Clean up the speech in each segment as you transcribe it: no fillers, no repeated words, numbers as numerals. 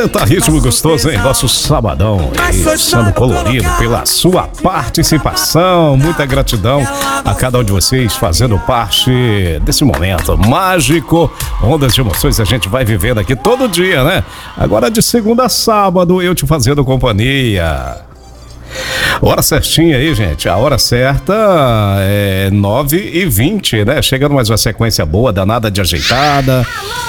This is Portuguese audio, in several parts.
Eita, ritmo gostoso, hein? Nosso sabadão aí, sendo colorido pela sua participação. Muita gratidão a cada um de vocês fazendo parte desse momento mágico. Ondas de emoções a gente vai vivendo aqui todo dia, né? Agora de segunda a sábado, eu te fazendo companhia. Hora certinha aí, gente. A hora certa é 9h20, né? Chegando mais uma sequência boa, danada de ajeitada.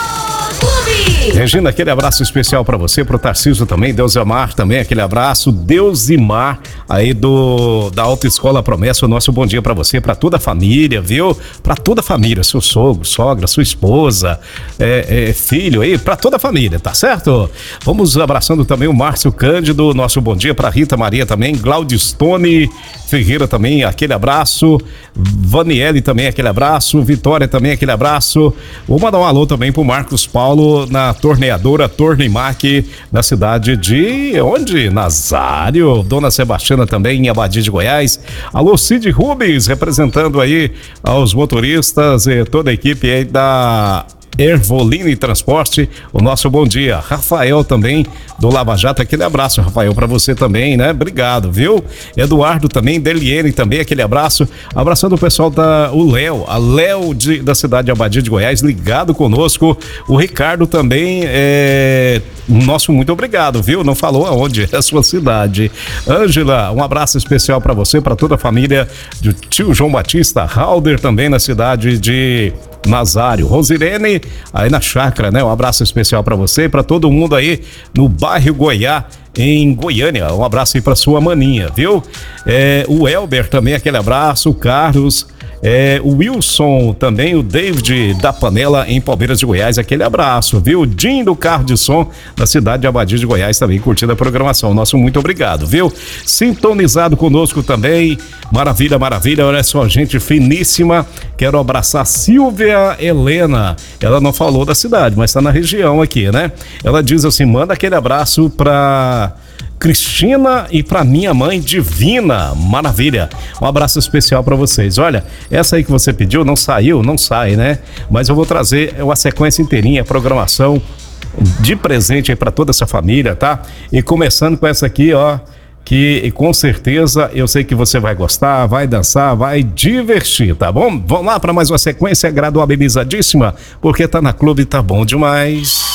Regina, aquele abraço especial pra você, pro Tarcísio também, Deusimar também, aquele abraço, Deusimar aí da Autoescola Promessa, o nosso bom dia pra você, pra toda a família, viu? Pra toda a família, seu sogro, sogra, sua esposa, filho aí, pra toda a família, tá certo? Vamos abraçando também o Márcio Cândido, nosso bom dia pra Rita Maria também, Glaudistone Ferreira também, aquele abraço, Vaniele também, aquele abraço, Vitória também, aquele abraço. Vou mandar um alô também pro Marcos Paulo na torneadora Torneimac, na cidade de onde? Nazário, Dona Sebastiana também em Abadia de Goiás. Alô Cid Rubens, representando aí aos motoristas e toda a equipe aí da Ervolini Transporte, o nosso bom dia. Rafael também do Lava Jato, aquele abraço, Rafael, pra você também, né? Obrigado, viu? Eduardo também, Deliene também, aquele abraço. Abraçando o pessoal o Léo, da cidade de Abadia de Goiás, ligado conosco. O Ricardo também, nosso muito obrigado, viu? Não falou aonde é a sua cidade. Ângela, um abraço especial pra você, pra toda a família do tio João Batista. Halder também na cidade de Nazário. Rosirene, aí na chácara, né? Um abraço especial pra você e pra todo mundo aí no bairro Goiá, em Goiânia. Um abraço aí pra sua maninha, viu? O Elber também, aquele abraço. O Carlos, o Wilson também, o David da Panela em Palmeiras de Goiás, aquele abraço, viu? O Jim do Carro de Som da cidade de Abadia de Goiás também curtindo a programação. Nosso muito obrigado, viu? Sintonizado conosco também, maravilha, maravilha, olha só, gente finíssima. Quero abraçar Silvia Helena, ela não falou da cidade, mas tá na região aqui, né? Ela diz assim, manda aquele abraço pra Cristina e pra minha mãe Divina, maravilha, um abraço especial pra vocês. Olha, essa aí que você pediu não saiu, não sai, né? Mas eu vou trazer uma sequência inteirinha, a programação de presente aí pra toda essa família, tá? E começando com essa aqui, ó, que com certeza eu sei que você vai gostar, vai dançar, vai divertir, tá bom? Vamos lá para mais uma sequência graduabilizadíssima, porque tá na Clube, tá bom demais.